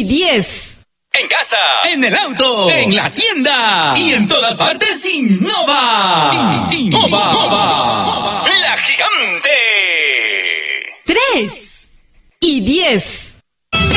10. En casa, en el auto, en la tienda y en todas partes, Innova. Innova. La gigante. 3 y 10.